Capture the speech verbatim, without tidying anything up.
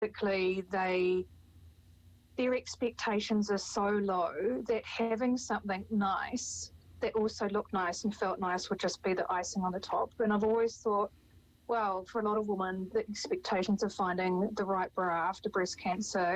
Basically, they their expectations are so low that having something nice that also looked nice and felt nice would just be the icing on the top. And I've always thought, well, for a lot of women, the expectations of finding the right bra after breast cancer